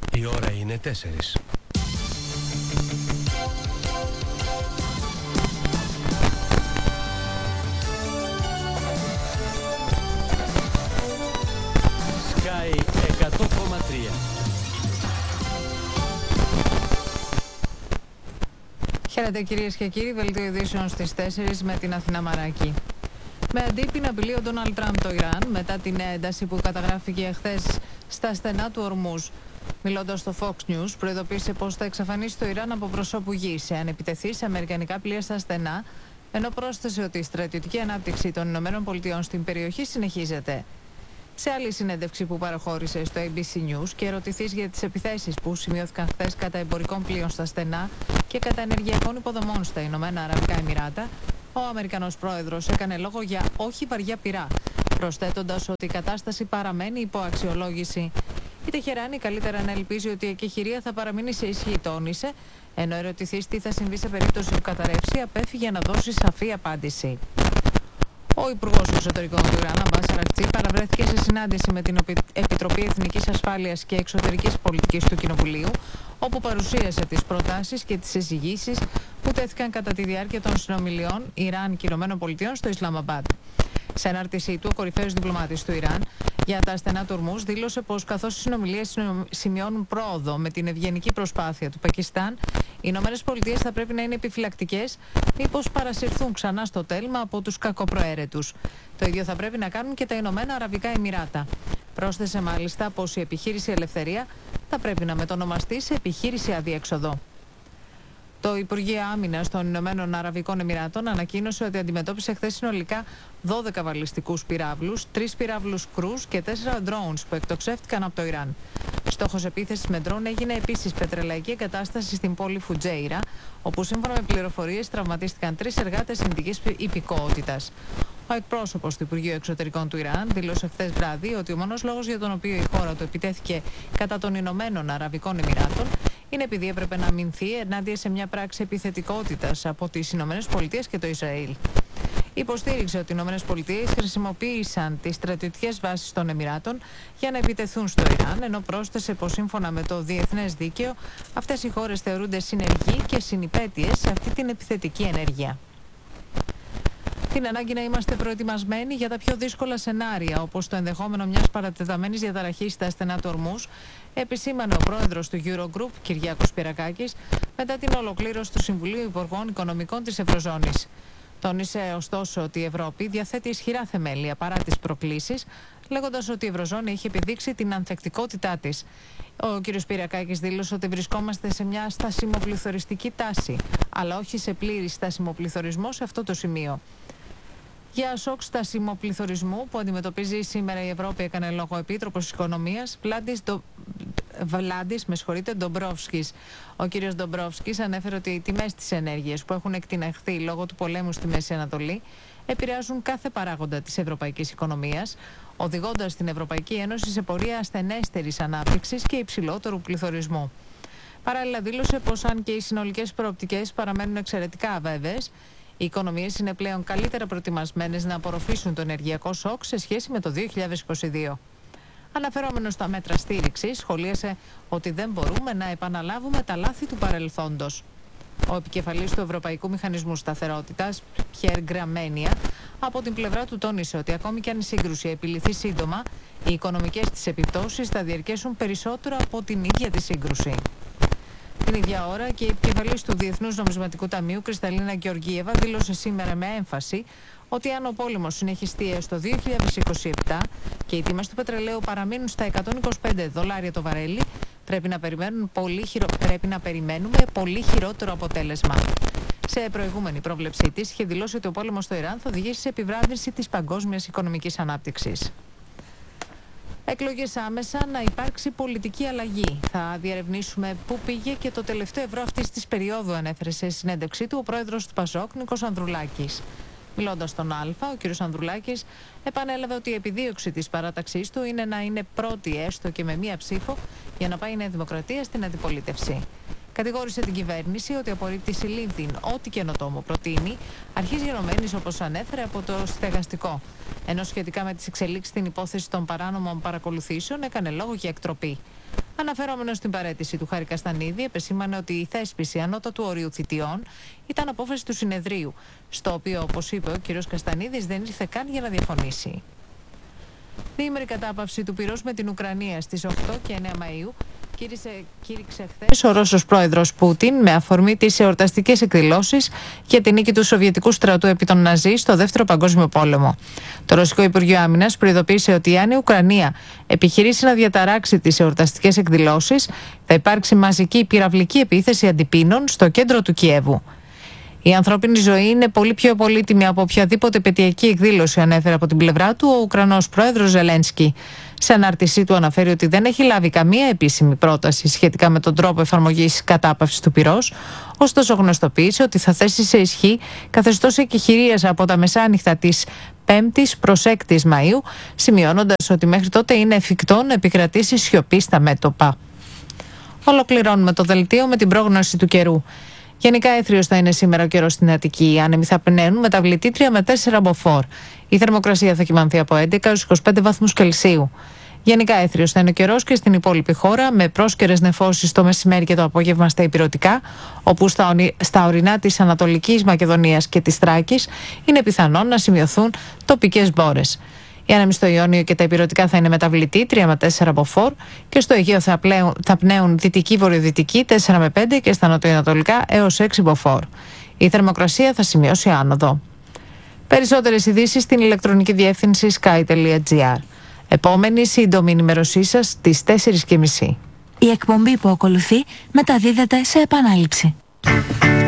Η ώρα είναι 4. Sky 100,3. Χαίρετε κυρίες και κύριοι, δελτίο ειδήσεων στις 4 με την Αθηνά Μαράκη. Με αντίπεινα απειλεί ο Ντόναλντ Τραμπ το Ιράν μετά την ένταση που καταγράφηκε εχθές στα στενά του Ορμούζ. Μιλώντας στο Fox News, προειδοποίησε πως θα εξαφανίσει το Ιράν από προσώπου γης εάν επιτεθεί σε αμερικανικά πλοία στα στενά, ενώ πρόσθεσε ότι η στρατιωτική ανάπτυξη των ΗΠΑ στην περιοχή συνεχίζεται. Σε άλλη συνέντευξη που παραχώρησε στο ABC News και ερωτηθείς για τις επιθέσεις που σημειώθηκαν χθες κατά εμπορικών πλοίων στα στενά και κατά ενεργειακών υποδομών στα Ηνωμένα Αραβικά Εμιράτα, ο Αμερικανός πρόεδρος έκανε λόγο για όχι βαριά πυρά, προσθέτοντας ότι η κατάσταση παραμένει υπό αξιολόγηση. Η Τεχεράνη καλύτερα να ελπίζει ότι η εκεχηρία θα παραμείνει σε ισχύ, τόνισε, ενώ ερωτηθείς τι θα συμβεί σε περίπτωση που καταρρεύσει, απέφυγε να δώσει σαφή απάντηση. Ο Υπουργός Εξωτερικών του Ιράν, Αμπάς Αρακτσί, παραβρέθηκε σε συνάντηση με την Επιτροπή Εθνικής Ασφάλειας και Εξωτερικής Πολιτικής του Κοινοβουλίου, όπου παρουσίασε τις προτάσεις και τις εισηγήσεις που τέθηκαν κατά τη διάρκεια των συνομιλιών Ιράν και ΗΠΑ στο Ισλαμαμπάντ. Σε ανάρτησή του, ο κορυφαίος διπλωμάτης του Ιράν για τα στενά του Ορμούζ δήλωσε πως καθώς οι συνομιλίες σημειώνουν πρόοδο με την ευγενική προσπάθεια του Πακιστάν, οι ΗΠΑ θα πρέπει να είναι επιφυλακτικές μήπως παρασυρθούν ξανά στο τέλμα από τους κακοπροαίρετους. Το ίδιο θα πρέπει να κάνουν και τα Ηνωμένα Αραβικά Εμιράτα. Πρόσθεσε μάλιστα πως η επιχείρηση Ελευθερία θα πρέπει να μετονομαστεί σε επιχείρηση αδιέξοδο. Το Υπουργείο Άμυνας των Ηνωμένων Αραβικών Εμιράτων ανακοίνωσε ότι αντιμετώπισε χθες συνολικά 12 βαλιστικούς πυράβλους, 3 πυράβλους κρούς και 4 drones που εκτοξεύτηκαν από το Ιράν. Στόχος επίθεσης με drone έγινε επίσης πετρελαϊκή εγκατάσταση στην πόλη Φουτζέιρα, όπου σύμφωνα με πληροφορίες τραυματίστηκαν 3 εργάτες ινδικής υπηκοότητας. Ο εκπρόσωπος του Υπουργείου Εξωτερικών του Ιράν δήλωσε χθες βράδυ ότι ο μόνος λόγος για τον οποίο η χώρα του επιτέθηκε κατά των Ηνωμένων Αραβικών Εμιράτων είναι επειδή έπρεπε να αμυνθεί ενάντια σε μια πράξη επιθετικότητας από τις ΗΠΑ και το Ισραήλ. Υποστήριξε ότι οι ΗΠΑ χρησιμοποίησαν τις στρατιωτικές βάσεις των Εμιράτων για να επιτεθούν στο Ιράν, ενώ πρόσθεσε πως σύμφωνα με το διεθνές δίκαιο αυτές οι χώρες θεωρούνται συνεργοί και συνυπέτειες σε αυτή την επιθετική ενέργεια. Την ανάγκη να είμαστε προετοιμασμένοι για τα πιο δύσκολα σενάρια, όπως το ενδεχόμενο μιας παρατεταμένης διαταραχής στα στενά του Ορμούζ, επισήμανε ο πρόεδρος του Eurogroup, Κυριάκος Πυρακάκης, μετά την ολοκλήρωση του Συμβουλίου Υπουργών Οικονομικών της Ευρωζώνης. Τόνισε ωστόσο ότι η Ευρώπη διαθέτει ισχυρά θεμέλια παρά τις προκλήσεις, λέγοντας ότι η Ευρωζώνη έχει επιδείξει την ανθεκτικότητά της. Ο κ. Πυριακάκης δήλωσε ότι βρισκόμαστε σε μια στασιμοπληθωριστική τάση, αλλά όχι σε πλήρη στασιμοπληθωρισμό σε αυτό το σημείο. Για σοκ στασιμοπληθωρισμού που αντιμετωπίζει σήμερα η Ευρώπη, έκανε λόγο ο Επίτροπος Οικονομίας Βλάντις Ντομπρόφσκης. Ο κ. Ντομπρόφσκης ανέφερε ότι οι τιμές της ενέργειας που έχουν εκτιναχθεί λόγω του πολέμου στη Μέση Ανατολή επηρεάζουν κάθε παράγοντα της ευρωπαϊκής οικονομίας, οδηγώντας την Ευρωπαϊκή Ένωση σε πορεία ασθενέστερης ανάπτυξης και υψηλότερου πληθωρισμού. Παράλληλα, δήλωσε πως αν και οι συνολικές προοπτικές παραμένουν εξαιρετικά αβέβαιες, οι οικονομίες είναι πλέον καλύτερα προετοιμασμένες να απορροφήσουν το ενεργειακό σοκ σε σχέση με το 2022. Αναφερόμενος στα μέτρα στήριξης, σχολίασε ότι δεν μπορούμε να επαναλάβουμε τα λάθη του παρελθόντος. Ο επικεφαλής του Ευρωπαϊκού Μηχανισμού Σταθερότητας, Πιέρ Γκραμένια, από την πλευρά του τόνισε ότι ακόμη και αν η σύγκρουση επιληθεί σύντομα, οι οικονομικές της επιπτώσεις θα διαρκέσουν περισσότερο από την ίδια τη σύγκρουση. Την ίδια ώρα και η επικεφαλής του Διεθνούς Νομισματικού Ταμείου, Κρυσταλίνα Γεωργίεβα, δήλωσε σήμερα με έμφαση ότι αν ο πόλεμος συνεχιστεί έως το 2027 και οι τιμές του πετρελαίου παραμείνουν στα $125 το βαρέλι, πρέπει να περιμένουμε πολύ χειρότερο αποτέλεσμα. Σε προηγούμενη πρόβλεψή της, είχε δηλώσει ότι ο πόλεμος στο Ιράν θα οδηγήσει σε επιβράδυνση της παγκόσμιας οικονομικής ανάπτυξης. Εκλογές άμεσα, να υπάρξει πολιτική αλλαγή. Θα διερευνήσουμε πού πήγε και το τελευταίο ευρώ αυτής της περίοδου, ανέφερε σε συνέντευξή του ο πρόεδρος του ΠΑΣΟΚ, Νίκος Ανδρουλάκης. Μιλώντας στον Α, ο κ. Ανδρουλάκης επανέλαβε ότι η επιδίωξη της παράταξής του είναι να είναι πρώτη έστω και με μία ψήφο για να πάει η Νέα Δημοκρατία στην αντιπολίτευση. Κατηγόρησε την κυβέρνηση ότι απορρίπτει συλλήβδιν ό,τι καινοτόμο προτείνει, αρχής γενομένης όπως ανέφερε από το στεγαστικό. Ενώ σχετικά με τις εξελίξεις στην υπόθεση των παράνομων παρακολουθήσεων έκανε λόγο για εκτροπή. Αναφερόμενος στην παραίτηση του Χάρη Καστανίδη, επεσήμανε ότι η θέσπιση ανώτατου ορίου θητιών ήταν απόφαση του συνεδρίου, στο οποίο, όπως είπε ο κ. Καστανίδης, δεν ήρθε καν για να διαφωνήσει. Διήμερη κατάπαυση του πυρός με την Ουκρανία στις 8 και 9 Μαΐου κήρυξε χθες ο Ρώσος πρόεδρος Πούτιν με αφορμή τις εορταστικές εκδηλώσεις για την νίκη του Σοβιετικού στρατού επί των Ναζί στο Δεύτερο Παγκόσμιο Πόλεμο. Το Ρωσικό Υπουργείο Άμυνας προειδοποίησε ότι αν η Ουκρανία επιχειρήσει να διαταράξει τις εορταστικές εκδηλώσεις, θα υπάρξει μαζική πυραυλική επίθεση αντιπίνων στο κέντρο του Κιέβου. Η ανθρώπινη ζωή είναι πολύ πιο πολύτιμη από οποιαδήποτε επαιτειακή εκδήλωση, ανέφερε από την πλευρά του ο Ουκρανός πρόεδρος Ζελένσκι. Σε ανάρτησή του αναφέρει ότι δεν έχει λάβει καμία επίσημη πρόταση σχετικά με τον τρόπο εφαρμογής κατάπαυσης του πυρός, ωστόσο γνωστοποίησε ότι θα θέσει σε ισχύ καθεστώς εκεχηρίας από τα μεσάνυχτα της 5ης προς 6ης Μαΐου, σημειώνοντας ότι μέχρι τότε είναι εφικτό να επικρατήσει σιωπή στα μέτωπα. Ολοκληρώνουμε το δελτίο με την πρόγνωση του καιρού. Γενικά έθριος θα είναι σήμερα ο καιρός στην Αττική. Οι άνεμοι θα πνέουν μεταβλητή 3 με 4 μποφόρ. Η θερμοκρασία θα κυμανθεί από 11 έως 25 βαθμούς Κελσίου. Γενικά έθριος θα είναι ο καιρός και στην υπόλοιπη χώρα, με πρόσκαιρες νεφώσεις το μεσημέρι και το απόγευμα στα ηπειρωτικά, όπου στα ορεινά της Ανατολικής Μακεδονίας και της Θράκης είναι πιθανόν να σημειωθούν τοπικές μπόρες. Οι άνεμοι στο Ιόνιο και τα ηπειρωτικά θα είναι μεταβλητή 3 με 4 μποφόρ και στο Αιγαίο θα πνέουν δυτική-βορειοδυτική 4 με 5 και στα νοτιοανατολικά έως 6 μποφόρ. Η θερμοκρασία θα σημειώσει άνοδο. Περισσότερες ειδήσεις στην ηλεκτρονική διεύθυνση sky.gr. Επόμενη σύντομη ενημέρωσή σας στις 4:30. Η εκπομπή που ακολουθεί μεταδίδεται σε επανάληψη.